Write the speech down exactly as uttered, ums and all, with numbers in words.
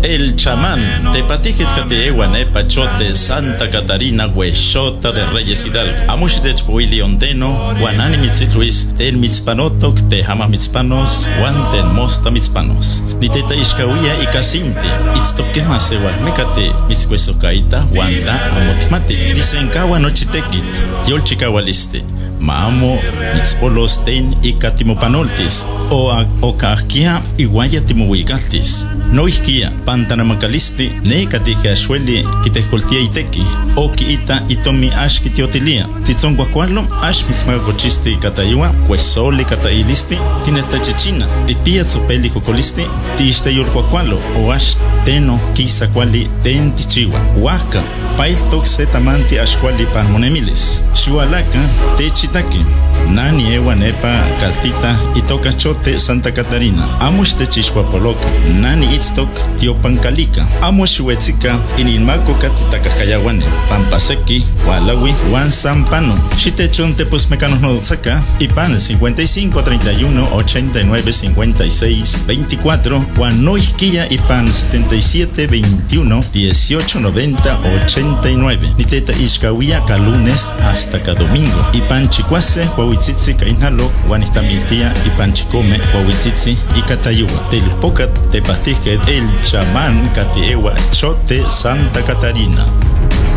El chamán, tepatijet kateewa nepa chote Santa Catarina huexota de Reyes Hidalgo. Amush techpuili ondeno, guanani mitzitluis, ten mitzpanotok, te hama mitzpanos, guan ten mosta mitzpanos. Ni teta ishkawia y casinte, itztokema sewal mecate, mitzcuesocaita, guanda amotmate. Dicen kawa nochitekit, yol chikawaliste. Maamo, mitzpolos ten y katimopanoltis, o a okahkia y guaya timuigaltis. No iskia, pantanamacalisti, ne katija ashweli, kitejkoltia iteki, o kiita itomi ash kitiotilia. Titzon guacualo, ash mitzmagochisti katayua, huesoli katailisti, tinesta chichina, tipia tsopeli cocolisti, tista yurguacualo, o ash teno kisa quali ten tichiwa. Huaca, pailtok setamanti ashquali panmonemiles. Xihualaca, techitaki. Nani ewa nepa kaltita itoka chote Santa Catarina. Amush techishhuapoloca. Nani itztok tiopancalica. Amush huetzika ininmaco katitakajayawane. Pampaseki, Walawi, Juan Zampano. Xitechon tepos mecanos nodotzaka. Ipan cincuenta y cinco, treinta y uno, ochenta y nueve, cincuenta y seis, veinticuatro. Juan Noisquilla Ipan setenta y siete, veintiuno, dieciocho, noventa, ochenta y nueve. Niteta Ishkawia Calunes hasta cada domingo. Ipan Chicuase, Huahuitzitzi, Cainalo, Juanistamiltia, Ipan Chicome, Huahuitzitzi y Catayua. Telpocat, Tepastije, el chamán Catiewa, Chote, Santa Catarina.